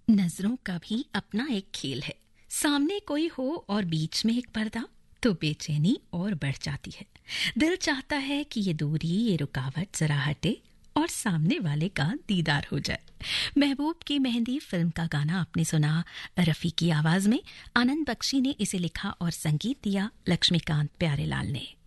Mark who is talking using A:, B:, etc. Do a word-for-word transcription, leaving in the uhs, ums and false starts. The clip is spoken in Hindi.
A: नजरों का भी अपना एक खेल है। सामने कोई हो और बीच में एक पर्दा, तो बेचैनी और बढ़ जाती है। दिल चाहता है कि ये दूरी, ये रुकावट जरा हटे और सामने वाले का दीदार हो जाए। महबूब की मेहंदी फिल्म का गाना आपने सुना रफी की आवाज में। आनंद बख्शी ने इसे लिखा और संगीत दिया लक्ष्मीकांत प्यारेलाल ने।